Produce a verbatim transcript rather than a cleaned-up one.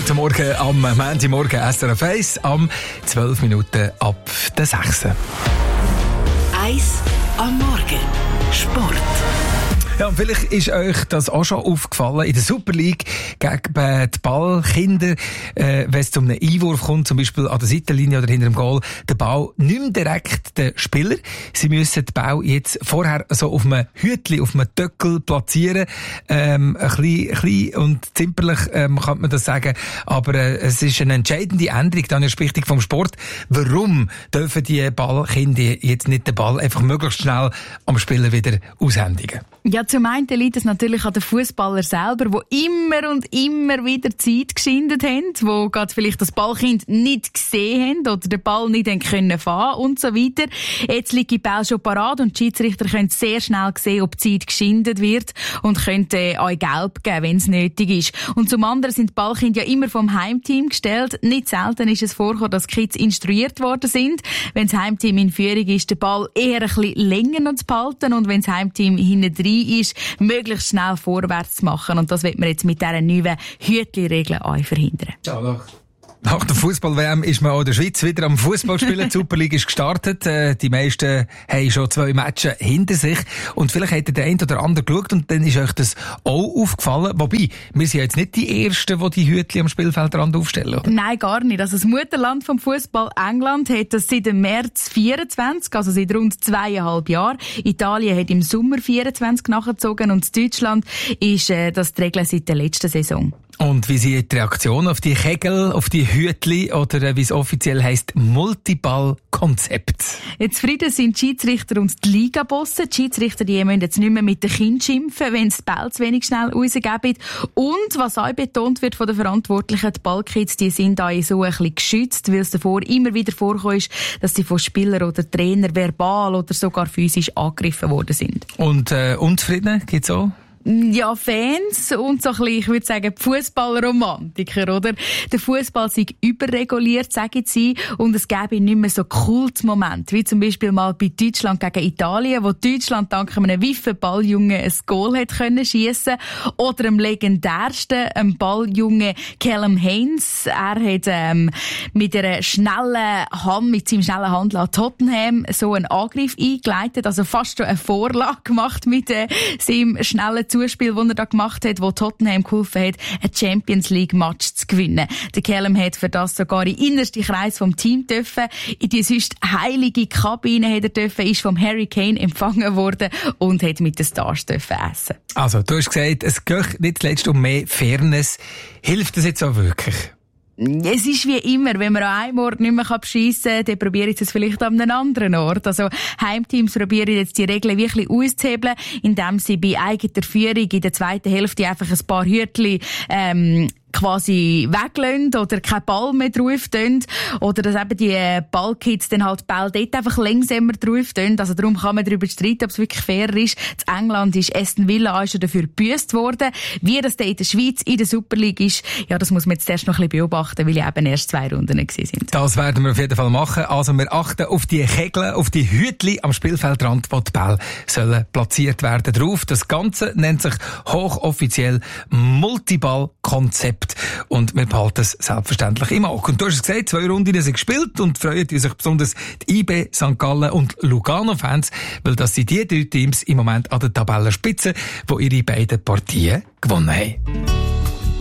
Guten Morgen am Montagmorgen S R F eins, am zwölf Minuten ab der sechs. eins am Morgen. Sport. Ja, und vielleicht ist euch das auch schon aufgefallen. In der Super League gegen die Ballkinder, äh, wenn es zu einem Einwurf kommt, zum Beispiel an der Seitenlinie oder hinter dem Goal, der Ball nicht mehr direkt den Spieler. Sie müssen den Ball jetzt vorher so auf einem Hütli, auf einem Töckel platzieren. Ähm, ein bisschen, ein bisschen und zimperlich ähm, kann man das sagen. Aber äh, es ist eine entscheidende Änderung, dann ist wichtig vom Sport. Warum dürfen die Ballkinder jetzt nicht den Ball einfach möglichst schnell am Spieler wieder aushändigen? Ja, zum einen liegt es natürlich an den Fußballer selber, die immer und immer wieder Zeit geschindet haben, die gerade vielleicht das Ballkind nicht gesehen haben oder den Ball nicht können fahren und so weiter. Jetzt liegt die Ball schon parat und die Schiedsrichter können sehr schnell sehen, ob die Zeit geschindet wird und können äh, auch gelb geben, wenn es nötig ist. Und zum anderen sind die Ballkinder ja immer vom Heimteam gestellt. Nicht selten ist es vorgekommen, dass Kids instruiert worden sind. Wenn das Heimteam in Führung ist, den Ball eher ein bisschen länger noch zu behalten und wenn das Heimteam hinten drin ist, möglichst schnell vorwärts zu machen. Und das wird man jetzt mit dieser neuen Hütli-Regel auch verhindern. Ja, doch. Nach der Fußball-W M ist man auch in der Schweiz wieder am Fußball spielen. Die Super League ist gestartet. Die meisten haben schon zwei Matches hinter sich. Und vielleicht hat der eine oder andere geschaut und dann ist euch das auch aufgefallen. Wobei, wir sind jetzt nicht die Ersten, die die Hütli am Spielfeldrand aufstellen, oder? Nein, gar nicht. Also das Mutterland vom Fußball England hat das seit dem März vierundzwanzig, also seit rund zweieinhalb Jahren. Italien hat im Sommer vierundzwanzig nachgezogen und in Deutschland ist äh, das die Regel seit der letzten Saison. Und wie sind die Reaktionen auf die Kegel, auf die Hütli oder äh, wie es offiziell heisst, Multiball-Konzept? Jetzt zufrieden sind die Schiedsrichter und die Ligabosse. Die Schiedsrichter die müssen jetzt nicht mehr mit den Kindern schimpfen, wenn sie die Ball zu wenig schnell rausgeben. Und was auch betont wird von den Verantwortlichen, die Ballkids, die sind da so ein bisschen geschützt, weil es davor immer wieder vorgekommen ist, dass sie von Spielern oder Trainern verbal oder sogar physisch angegriffen worden sind. Und äh, unzufrieden gibt's auch? Ja, Fans und so ein bisschen, ich würde sagen, Fußballromantiker, oder? Der Fußball sei überreguliert, sagen sie, und es gäbe nicht mehr so Kultmomente, wie zum Beispiel mal bei Deutschland gegen Italien, wo Deutschland dank einem wiffen Balljungen ein Goal hat können schiessen, oder dem legendärsten, einem Balljungen Callum Haynes. Er hat ähm, mit einer schnellen Hand, mit seinem schnellen Handel an Tottenham so einen Angriff eingeleitet, also fast schon eine Vorlage gemacht mit äh, seinem schnellen Zuspiel, das er da gemacht hat, wo Tottenham geholfen hat, ein Champions League Match zu gewinnen. Der Callum hat für das sogar in den innersten Kreis vom Team dürfen. In die sonst heilige Kabine hat er dürfen, ist vom Harry Kane empfangen worden und hat mit den Stars dürfen essen. Also, du hast gesagt, es geht nicht zuletzt um mehr Fairness. Hilft das jetzt auch wirklich? Es ist wie immer, wenn man an einem Ort nicht mehr beschissen kann, dann probiere ich es vielleicht an einem anderen Ort. Also Heimteams probieren jetzt die Regeln wirklich auszuhebeln, indem sie bei eigener Führung in der zweiten Hälfte einfach ein paar Hürtchen ähm, quasi weglassen oder keinen Ball mehr drauf tun. Oder dass eben die Ballkids dann halt Ball dort einfach langsamer drauf tun. Also darum kann man darüber streiten, ob es wirklich fair ist. In England ist Aston Villa auch schon dafür gebüßt worden. Wie das da in der Schweiz in der Super League ist, ja, das muss man jetzt erst noch ein bisschen beobachten, weil ja eben erst zwei Runden gewesen sind. Das werden wir auf jeden Fall machen. Also wir achten auf die Kegel, auf die Hütli am Spielfeldrand, wo die Bälle sollen platziert werden drauf. Das Ganze nennt sich hochoffiziell Multiball-Konzept. Und wir behalten es selbstverständlich im Auge. Und du hast es gesagt, zwei Runden sind gespielt und freuen sich besonders die I B, Sankt Gallen und Lugano-Fans, weil das sind die drei Teams im Moment an der Tabellenspitze, die ihre beiden Partien gewonnen haben.